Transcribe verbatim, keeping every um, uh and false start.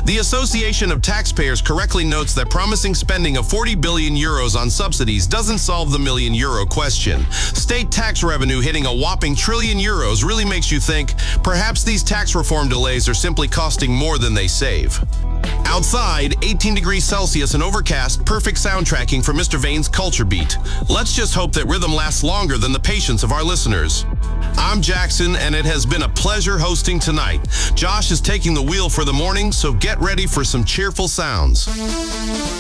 The Association of Taxpayers correctly notes that promising spending of forty billion euros on subsidies doesn't solve the million euro question. State tax revenue hitting a whopping trillion euros really makes you think perhaps these tax reform delays are simply costing more than they save. Outside, eighteen degrees Celsius and overcast, perfect soundtracking for Mister Vane's Culture Beat. Let's just hope that rhythm lasts longer than the patience of our listeners. I'm Jackson, and it has been a pleasure hosting tonight. Josh is taking the wheel for the morning, so get ready for some cheerful sounds.